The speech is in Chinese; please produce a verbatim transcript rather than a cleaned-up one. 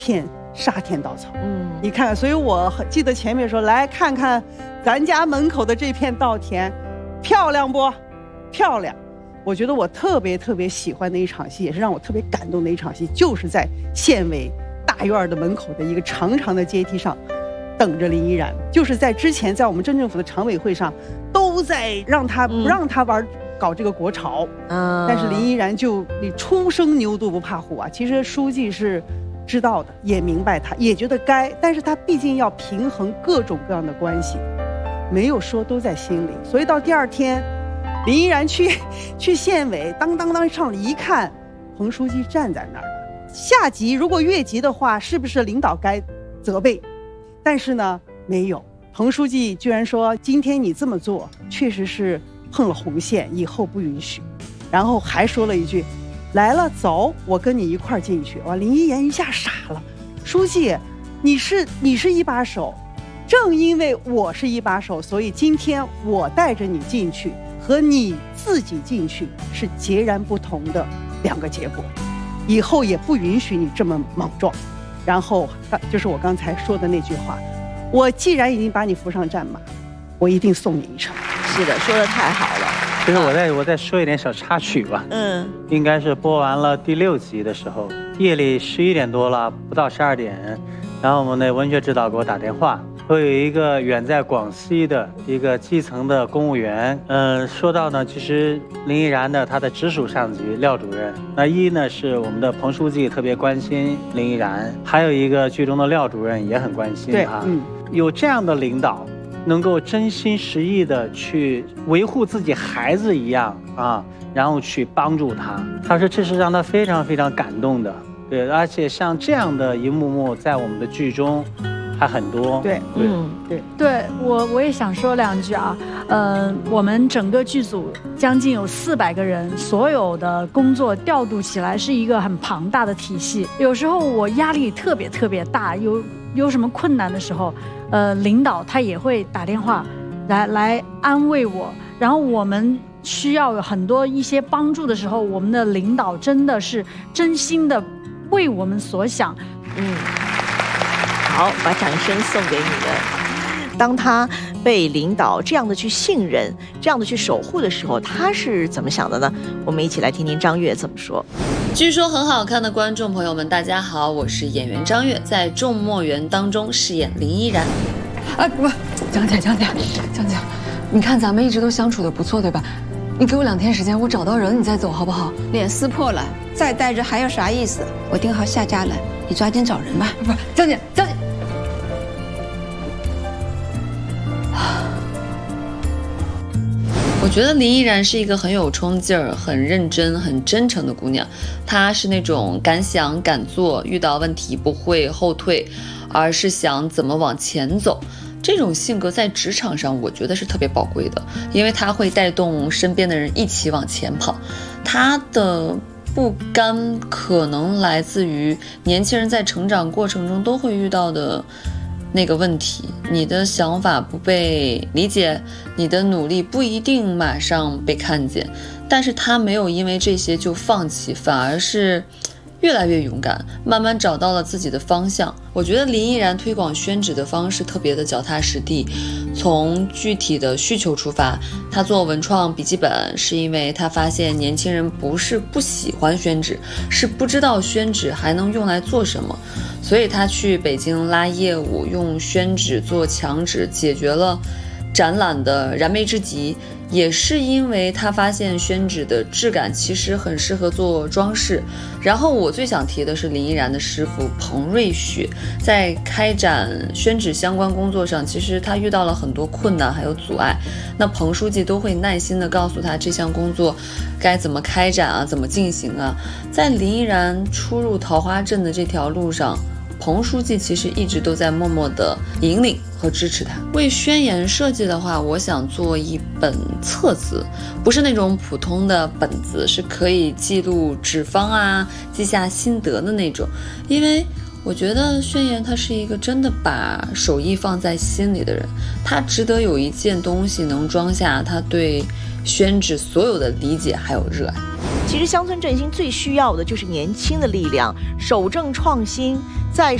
片沙田稻草。嗯，你看，所以我记得前面说，来看看咱家门口的这片稻田，漂亮不？漂亮。我觉得我特别特别喜欢的一场戏，也是让我特别感动的一场戏，就是在县委大院的门口的一个长长的阶梯上等着林依然。就是在之前在我们镇政府的常委会上都在让他不让他玩搞这个国潮，嗯，但是林依然就你初生牛犊不怕虎啊。其实书记是知道的，也明白他，也觉得该，但是他毕竟要平衡各种各样的关系，没有说都在心里。所以到第二天林依然去去县委，当当当上了一看，彭书记站在那儿。下级如果越级的话，是不是领导该责备？但是呢，没有。彭书记居然说：“今天你这么做，确实是碰了红线，以后不允许。”然后还说了一句：“来了，走，我跟你一块儿进去。”哇，林依然一下傻了。书记，你是你是一把手，正因为我是一把手，所以今天我带着你进去，和你自己进去是截然不同的两个结果。以后也不允许你这么莽撞。然后就是我刚才说的那句话，我既然已经把你扶上战马，我一定送你一程。 是的，说得太好了。 其实我再我再说一点小插曲吧。嗯，应该是播完了第六集的时候，夜里十一点多了，不到十二点，然后我们的文学指导给我打电话，说有一个远在广西的一个基层的公务员，嗯，说到呢，其实林依然的他的直属上级廖主任，那一呢是我们的彭书记特别关心林依然，还有一个剧中的廖主任也很关心啊。嗯，有这样的领导，能够真心实意的去维护自己孩子一样啊，然后去帮助他，他说这是让他非常非常感动的。对，而且像这样的一幕幕在我们的剧中还很多。 对， 嗯，对，对我我也想说两句啊。呃，我们整个剧组将近有四百个人，所有的工作调度起来是一个很庞大的体系。有时候我压力特别特别大，有有什么困难的时候，呃，领导他也会打电话来来安慰我。然后我们需要有很多一些帮助的时候，我们的领导真的是真心的为我们所想。 嗯。好，把掌声送给你们。当他被领导这样的去信任，这样的去守护的时候，他是怎么想的呢？我们一起来听听张悦怎么说。 据说很好看的观众朋友们，大家好，我是演员张悦，在《众墨园》当中饰演林依然。 啊不，江姐，江姐，江姐，你看咱们一直都相处的不错，对吧？你给我两天时间，我找到人你再走好不好？ 脸撕破了，再待着还有啥意思？我定好下家了，你抓紧找人吧。 不，江姐，江姐。 我觉得林依然是一个很有冲劲儿、很认真、很真诚的姑娘。她是那种敢想敢做，遇到问题不会后退，而是想怎么往前走。这种性格在职场上，我觉得是特别宝贵的，因为她会带动身边的人一起往前跑。她的不甘可能来自于年轻人在成长过程中都会遇到的那个问题，你的想法不被理解，你的努力不一定马上被看见，但是他没有因为这些就放弃，反而是越来越勇敢，慢慢找到了自己的方向。我觉得林依然推广宣纸的方式特别的脚踏实地，从具体的需求出发。他做文创笔记本是因为他发现年轻人不是不喜欢宣纸，是不知道宣纸还能用来做什么，所以他去北京拉业务，用宣纸做墙纸，解决了展览的燃眉之急。也是因为他发现宣纸的质感其实很适合做装饰。然后我最想提的是林依然的师傅彭瑞雪，在开展宣纸相关工作上，其实他遇到了很多困难还有阻碍，那彭书记都会耐心的告诉他这项工作该怎么开展啊，怎么进行啊。在林依然出入桃花镇的这条路上，彭书记其实一直都在默默的引领和支持他。为宣言设计的话，我想做一本册子，不是那种普通的本子，是可以记录纸方啊，记下心得的那种。因为我觉得宣言他是一个真的把手艺放在心里的人，他值得有一件东西能装下他对宣纸所有的理解还有热爱。 其实乡村振兴最需要的就是年轻的力量，守正创新，在